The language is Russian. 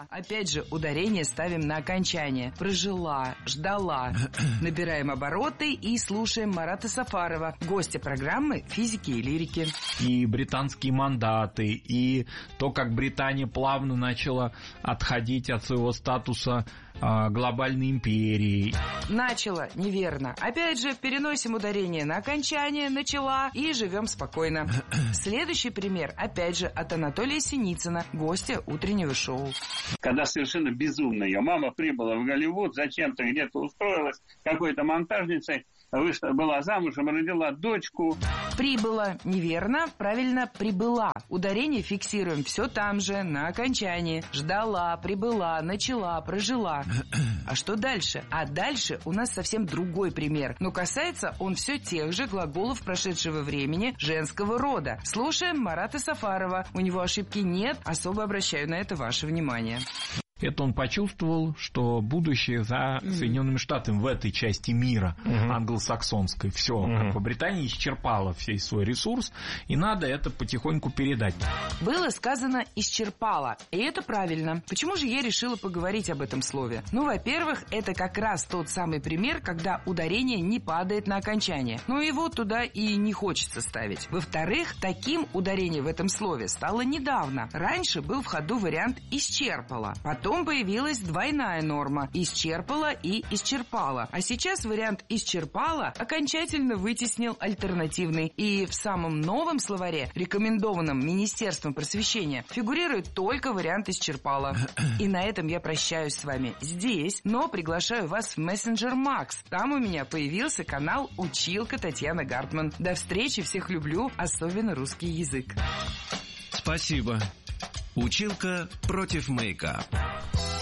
Опять же, ударение ставим на окончание. Прожила, ждала. Набираем обороты и слушаем Марата Сафарова, гостя программы «Физики и лирики». И британские мандаты, и то, как Британия плавно начала отходить от своего статуса глобальной империи. Начало неверно. Опять же, переносим ударение на окончание, начала и живем спокойно. Следующий пример, опять же, от Анатолия Синицына, гостя утреннего шоу. Когда совершенно безумно ее мама прибыла в Голливуд, зачем-то где-то устроилась какой-то монтажницей, вышла, была замужем, родила дочку. Прибыла неверно, правильно прибыла. Ударение фиксируем все там же, на окончании. Ждала, прибыла, начала, прожила. А что дальше? А дальше у нас совсем другой пример. Но касается он все тех же глаголов прошедшего времени женского рода. Слушаем Марата Сафарова. У него ошибки нет, особо обращаю на это ваше внимание. Это он почувствовал, что будущее за Соединенными Штатами в этой части мира англосаксонской все, как бы Британия исчерпала весь свой ресурс, и надо это потихоньку передать. Было сказано «исчерпала», и это правильно. Почему же я решила поговорить об этом слове? Ну, во-первых, это как раз тот самый пример, когда ударение не падает на окончание. Но его туда и не хочется ставить. Во-вторых, таким ударение в этом слове стало недавно. Раньше был в ходу вариант «исчерпала». Потом появилась двойная норма «исчерпала» и «исчерпала». А сейчас вариант «исчерпала» окончательно вытеснил альтернативный. И в самом новом словаре, рекомендованном Министерством просвещения, фигурирует только вариант «исчерпала». И на этом я прощаюсь с вами здесь, но приглашаю вас в мессенджер Макс. Там у меня появился канал «Училка» Татьяна Гартман. До встречи, всех люблю, особенно русский язык. Спасибо. Училка против маяка.